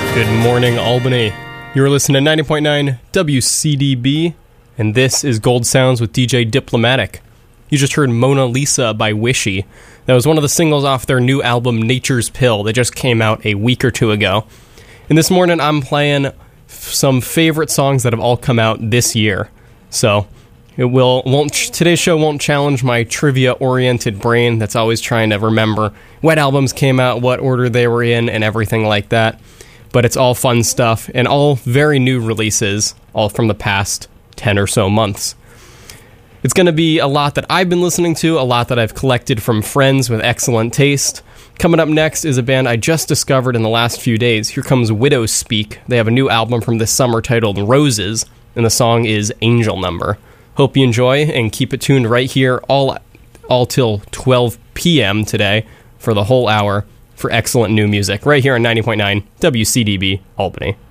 Good morning, Albany. You're listening to 90.9 WCDB, and this is Gold Sounds with DJ Diplomatic. You just heard Mona Lisa by Wishy. That was one of the singles off their new album, Nature's Pill, that just came out a week or two ago. And this morning, I'm playing some favorite songs that have all come out this year. So, today's show won't challenge my trivia-oriented brain that's always trying to remember what albums came out, what order they were in, and everything like that. But it's all fun stuff, and all very new releases, all from the past 10 or so months. It's going to be a lot that I've been listening to, a lot that I've collected from friends with excellent taste. Coming up next is a band I just discovered in the last few days. Here comes Widows Speak. They have a new album from this summer titled Roses, and the song is Angel Number. Hope you enjoy, and keep it tuned right here all till 12 p.m. today for the whole hour for excellent new music, right here on 90.9 WCDB Albany.